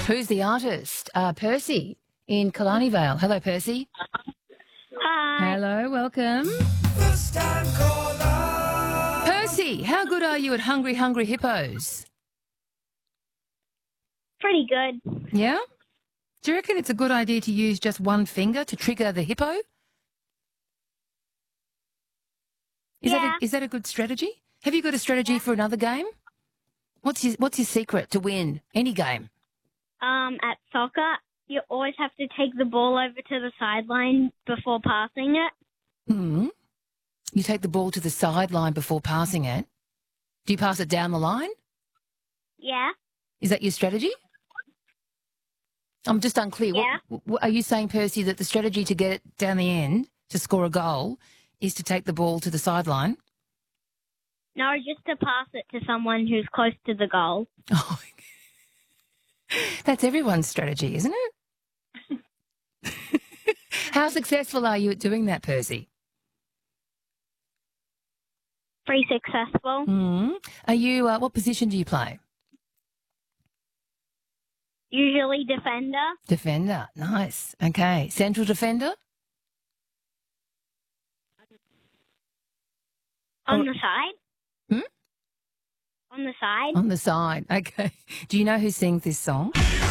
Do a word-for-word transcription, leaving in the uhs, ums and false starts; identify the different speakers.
Speaker 1: Who's the artist? Uh, Percy in Killarney Vale. Hello, Percy.
Speaker 2: Hi.
Speaker 1: Hello, welcome.
Speaker 3: First time caller.
Speaker 1: Percy, how good are you at Hungry Hungry Hippos?
Speaker 2: Pretty good.
Speaker 1: Yeah? Do you reckon it's a good idea to use just one finger to trigger the hippo? Is,
Speaker 2: Yeah.
Speaker 1: that a, is that a good strategy? Have you got a strategy for another game? What's your, what's your secret to win any game?
Speaker 2: Um, at soccer, you always have to take the ball over to the sideline before passing it.
Speaker 1: Hmm. You take the ball to the sideline before passing it. Do you pass it down the line?
Speaker 2: Yeah.
Speaker 1: Is that your strategy? I'm just unclear.
Speaker 2: Yeah.
Speaker 1: What, what, are you saying, Percy, that the strategy to get it down the end to score a goal is to take the ball to the sideline?
Speaker 2: No, just to pass it to someone who's close to the goal.
Speaker 1: Oh, that's everyone's strategy, isn't it? How successful are you at doing that, Percy?
Speaker 2: Pretty successful.
Speaker 1: Mm. Are you? Uh, what position do you play?
Speaker 2: Usually defender.
Speaker 1: Defender. Nice. Okay. Central defender?
Speaker 2: On
Speaker 1: Or-
Speaker 2: the side.
Speaker 1: Hmm?
Speaker 2: On the side.
Speaker 1: On the side. Okay. Do you know who sings this song?